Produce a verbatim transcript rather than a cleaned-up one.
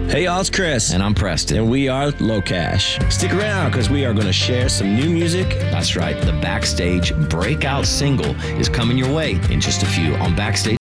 Hey y'all, it's Chris. And I'm Preston. And we are Low Cash. Stick around because we are going to share some new music. That's right. The Backstage breakout single is coming your way in just a few on Backstage